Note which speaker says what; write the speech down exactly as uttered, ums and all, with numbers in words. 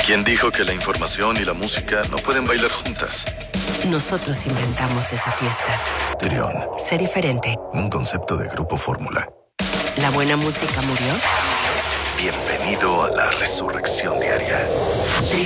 Speaker 1: ¿Quién dijo que la información y la música no pueden bailar juntas?
Speaker 2: Nosotros inventamos esa fiesta.
Speaker 1: Trión.
Speaker 2: Sé diferente.
Speaker 1: Un concepto de Grupo Fórmula.
Speaker 2: ¿La buena música murió?
Speaker 1: Bienvenido a la resurrección diaria.